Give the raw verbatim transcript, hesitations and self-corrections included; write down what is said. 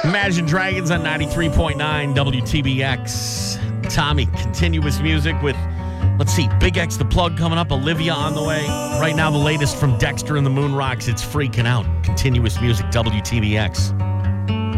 Imagine Dragons on ninety-three point nine W T B X. Tommy, continuous music with, let's see, Big X the Plug coming up, Olivia on the way. Right now, the latest from Dexter and the Moon Rocks. It's Freaking Out. Continuous music, W T B X.